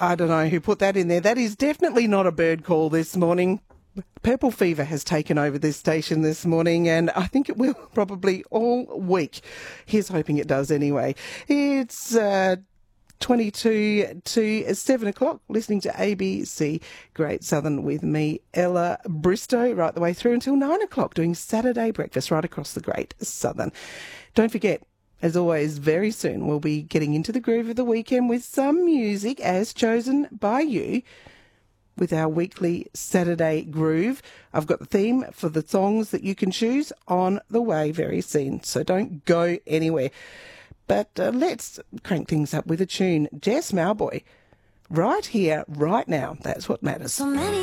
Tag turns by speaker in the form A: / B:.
A: I don't know who put that in there. That is definitely not a bird call this morning. Purple fever has taken over this station this morning, and I think it will probably all week. Here's hoping it does anyway. It's 22 to 7 o'clock, listening to ABC Great Southern with me, Ella Bristow, right the way through until 9 o'clock, doing Saturday breakfast right across the Great Southern. Don't forget, as always, very soon we'll be getting into the groove of the weekend with some music as chosen by you with our weekly Saturday groove. I've got the theme for the songs that you can choose on the way very soon, so don't go anywhere. But let's crank things up with a tune. Jess Mauboy, right here, right now. That's what matters.
B: So many